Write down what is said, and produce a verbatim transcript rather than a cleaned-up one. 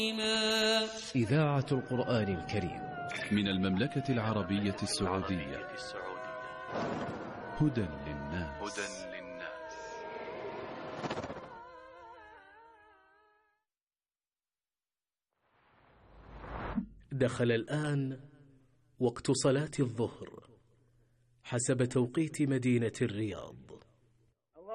إذاعة القرآن الكريم من المملكة العربية السعودية. هدى للناس. دخل الآن وقت صلاة الظهر حسب توقيت مدينة الرياض.